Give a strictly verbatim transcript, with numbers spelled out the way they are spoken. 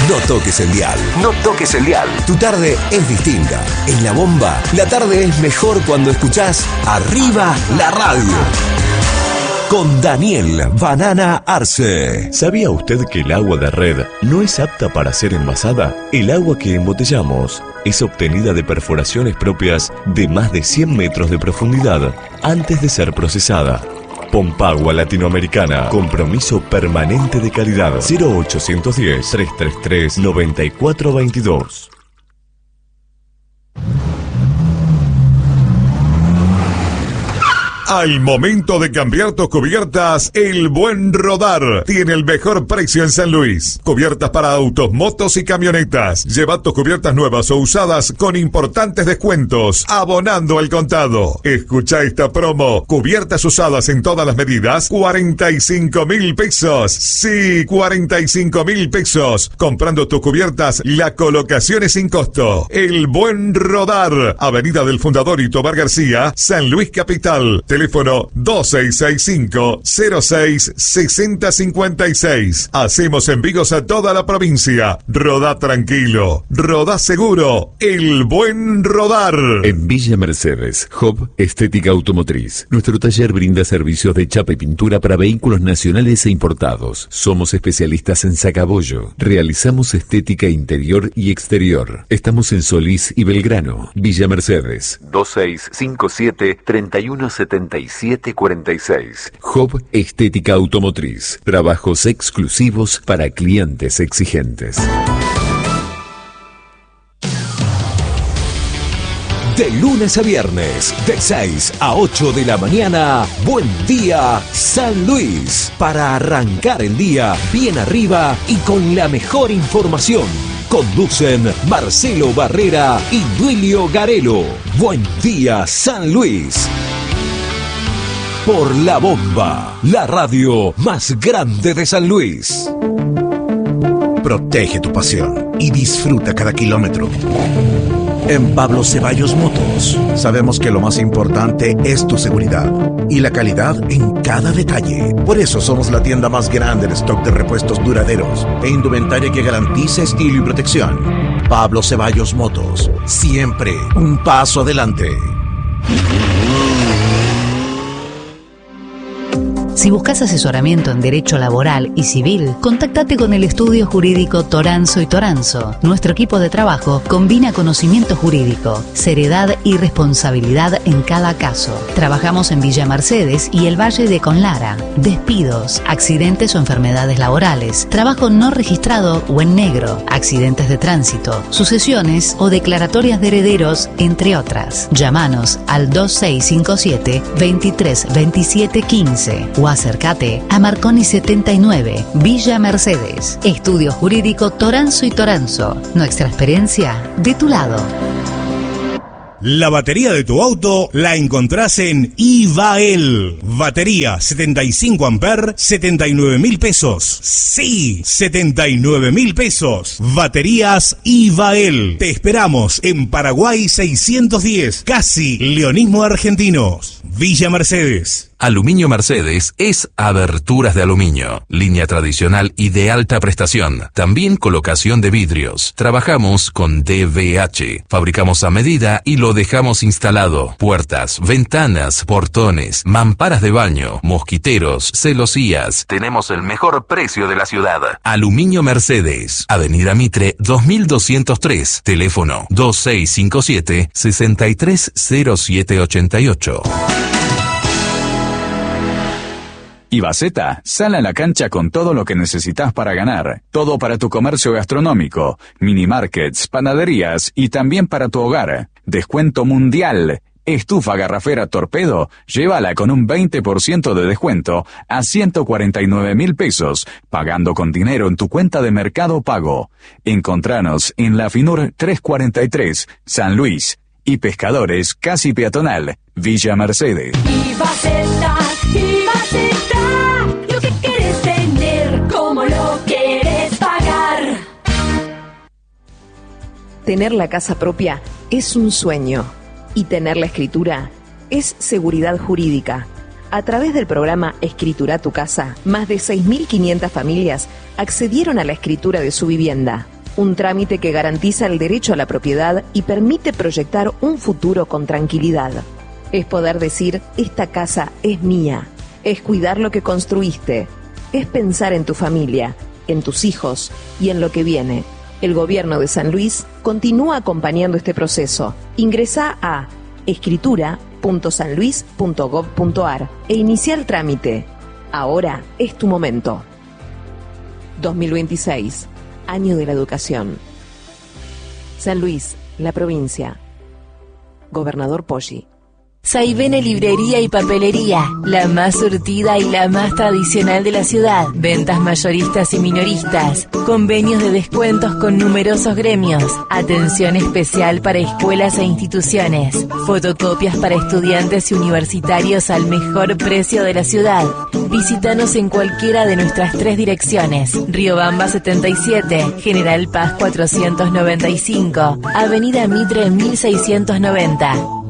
No toques el dial. No toques el dial. Tu tarde es distinta. En La Bomba, la tarde es mejor cuando escuchás Arriba la Radio. Con Daniel Banana Arce. ¿Sabía usted que el agua de red no es apta para ser envasada? El agua que embotellamos es obtenida de perforaciones propias de más de cien metros de profundidad antes de ser procesada. Pompagua Latinoamericana. Compromiso permanente de calidad. cero ochocientos diez, trescientos treinta y tres, noventa y cuatro veintidós. Al momento de cambiar tus cubiertas, El Buen Rodar tiene el mejor precio en San Luis. Cubiertas para autos, motos y camionetas. Lleva tus cubiertas nuevas o usadas con importantes descuentos, abonando al contado. Escucha esta promo. Cubiertas usadas en todas las medidas, cuarenta y cinco mil pesos. Sí, cuarenta y cinco mil pesos. Comprando tus cubiertas, la colocación es sin costo. El Buen Rodar. Avenida del Fundador y Tobar García, San Luis Capital. Teléfono dos seis seis cinco, cero seis, seis cero cinco seis. Hacemos envíos a toda la provincia. Rodá tranquilo, rodá seguro. El Buen Rodar. En Villa Mercedes, Hub Estética Automotriz. Nuestro taller brinda servicios de chapa y pintura para vehículos nacionales e importados. Somos especialistas en sacabollo. Realizamos estética interior y exterior. Estamos en Solís y Belgrano. Villa Mercedes. dos seis cinco siete, tres uno siete siete cuarenta y seis. Hub Estética Automotriz. Trabajos exclusivos para clientes exigentes. De lunes a viernes, de seis a ocho de la mañana, Buen Día San Luis. Para arrancar el día bien arriba y con la mejor información. Conducen Marcelo Barrera y Duilio Garelo. Buen Día San Luis. Por La Bomba, la radio más grande de San Luis. Protege tu pasión y disfruta cada kilómetro. En Pablo Ceballos Motos, sabemos que lo más importante es tu seguridad y la calidad en cada detalle. Por eso somos la tienda más grande de stock de repuestos duraderos e indumentaria que garantiza estilo y protección. Pablo Ceballos Motos, siempre un paso adelante. Si buscas asesoramiento en derecho laboral y civil, contáctate con el estudio jurídico Toranzo y Toranzo. Nuestro equipo de trabajo combina conocimiento jurídico, seriedad y responsabilidad en cada caso. Trabajamos en Villa Mercedes y el Valle de Conlara. Despidos, accidentes o enfermedades laborales, trabajo no registrado o en negro, accidentes de tránsito, sucesiones o declaratorias de herederos, entre otras. Llámanos al dos seis cinco siete, veintitrés veintisiete quince o acércate a Marconi setenta y nueve, Villa Mercedes. Estudio Jurídico Toranzo y Toranzo. Nuestra experiencia de tu lado. La batería de tu auto la encontrás en Ivael. Batería setenta y cinco amperes, setenta y nueve mil pesos. Sí, setenta y nueve mil pesos. Baterías Ivael. Te esperamos en Paraguay seiscientos diez, casi Leonismo Argentinos. Villa Mercedes. Aluminio Mercedes es aberturas de aluminio, línea tradicional y de alta prestación. También colocación de vidrios. Trabajamos con D V H. Fabricamos a medida y lo dejamos instalado. Puertas, ventanas, portones, mamparas de baño, mosquiteros, celosías. Tenemos el mejor precio de la ciudad. Aluminio Mercedes. Avenida Mitre dos mil doscientos tres. Teléfono dos seis cinco siete, seis tres cero siete ocho ocho. Ibaceta, sal a la cancha con todo lo que necesitas para ganar. Todo para tu comercio gastronómico, mini markets, panaderías y también para tu hogar. Descuento mundial. Estufa garrafera Torpedo, llévala con un veinte por ciento de descuento a ciento cuarenta y nueve mil pesos, pagando con dinero en tu cuenta de Mercado Pago. Encontranos en la Finur trescientos cuarenta y tres, San Luis. Y Pescadores, casi peatonal, Villa Mercedes. Ibaceta, Ibaceta, lo que quieres tener, como lo quieres pagar. Tener la casa propia es un sueño y tener la escritura es seguridad jurídica. A través del programa Escritura tu casa, más de seis mil quinientas familias accedieron a la escritura de su vivienda. Un trámite que garantiza el derecho a la propiedad y permite proyectar un futuro con tranquilidad. Es poder decir, esta casa es mía. Es cuidar lo que construiste. Es pensar en tu familia, en tus hijos y en lo que viene. El gobierno de San Luis continúa acompañando este proceso. Ingresá a escritura punto san luis punto gov punto ar e inicia el trámite. Ahora es tu momento. dos mil veintiséis, Año de la Educación. San Luis, la provincia. Gobernador Poggi. Saibene Librería y Papelería, la más surtida y la más tradicional de la ciudad. Ventas mayoristas y minoristas, convenios de descuentos con numerosos gremios, atención especial para escuelas e instituciones, fotocopias para estudiantes y universitarios al mejor precio de la ciudad. Visítanos en cualquiera de nuestras tres direcciones: Riobamba setenta y siete, General Paz cuatrocientos noventa y cinco, Avenida Mitre mil seiscientos noventa.